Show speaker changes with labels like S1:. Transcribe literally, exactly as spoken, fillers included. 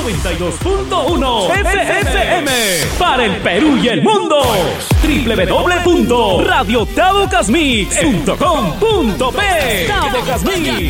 S1: noventa y dos punto uno F F M para el Perú y el mundo. doble u doble u doble u punto radio tavo cas mix punto com punto pe. Tavo Cas Mix.